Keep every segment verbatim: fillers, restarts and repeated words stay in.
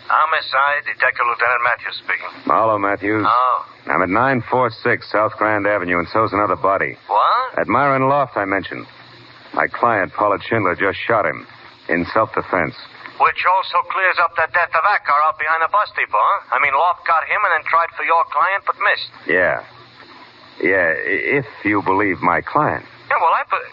Homicide, Detective Lieutenant Matthews speaking. Marlowe Matthews. Oh. I'm at nine forty-six South Grand Avenue, and so's another body. What? At Myron Loft, I mentioned. My client, Pollard Schindler, just shot him in self-defense. Which also clears up the death of that car out behind the bus depot, huh? I mean, Loft got him and then tried for your client, but missed. Yeah. Yeah, if you believe my client. Yeah, well, I... Be-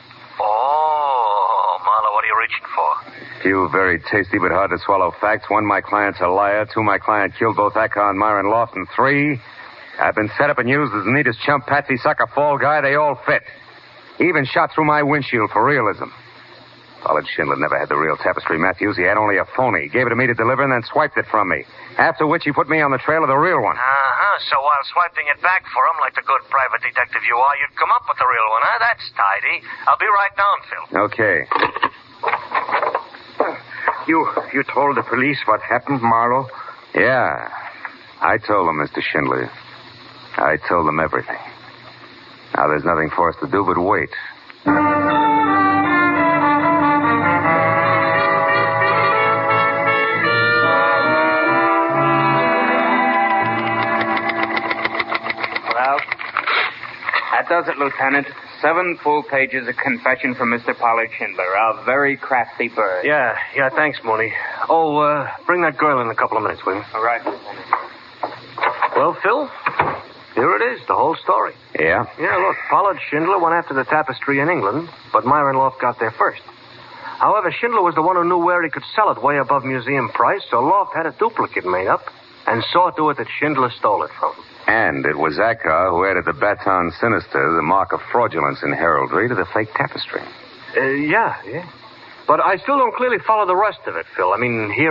oh, Marlowe, what are you reaching for? Few very tasty but hard to swallow facts. One, my client's a liar. Two, my client killed both Acker and Myron Loft. And three, I've been set up and used as the neatest chump, patsy, sucker, fall guy. They all fit. He even shot through my windshield for realism. Pollard Schindler never had the real Tapestry Matthews. He had only a phony. He gave it to me to deliver and then swiped it from me. After which he put me on the trail of the real one. Uh-huh. So while swiping it back for him like the good private detective you are, you'd come up with the real one, huh? That's tidy. I'll be right down, Phil. Okay. You you told the police what happened, Marlowe? Yeah. I told them, Mister Schindler. I told them everything. Now there's nothing for us to do but wait. Well, that does it, Lieutenant. Seven full pages of confession from Mister Pollard Schindler, a very crafty bird. Yeah, yeah, thanks, Mooney. Oh, uh, bring that girl in a couple of minutes, will you? All right, Lieutenant. Well, Phil, here it is, the whole story. Yeah? Yeah, look, Pollard Schindler went after the tapestry in England, but Myron Loft got there first. However, Schindler was the one who knew where he could sell it way above museum price, so Loft had a duplicate made up and saw to it that Schindler stole it from him. And it was Acker who added the baton sinister, the mark of fraudulence in heraldry, to the fake tapestry. Uh, yeah, yeah. But I still don't clearly follow the rest of it, Phil. I mean, here